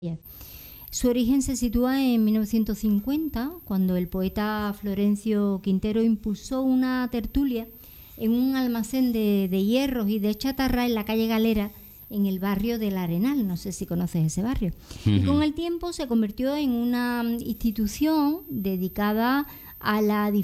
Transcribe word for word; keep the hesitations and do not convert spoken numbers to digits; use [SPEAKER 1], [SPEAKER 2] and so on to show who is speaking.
[SPEAKER 1] Su origen se sitúa en mil novecientos cincuenta, cuando el poeta Florencio Quintero impulsó una tertulia en un almacén de, de hierros y de chatarra en la calle Galera, en el barrio del Arenal. No sé si conoces ese barrio. Uh-huh. Y con el tiempo se convirtió en una institución dedicada a la